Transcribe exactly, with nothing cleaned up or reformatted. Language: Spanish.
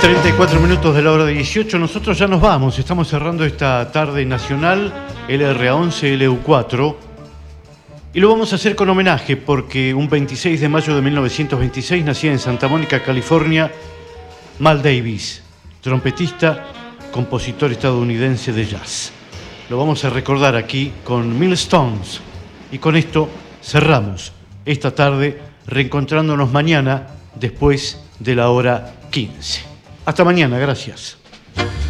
treinta y cuatro minutos de la hora dieciocho, nosotros ya nos vamos, estamos cerrando esta tarde nacional L R A once L U cuatro y lo vamos a hacer con homenaje porque un veintiséis de mayo de mil novecientos veintiséis nacía en Santa Mónica, California, Mal Davis, trompetista, compositor estadounidense de jazz. Lo vamos a recordar aquí con Mill Stones y con esto cerramos esta tarde reencontrándonos mañana después de la hora quince. Hasta mañana, gracias.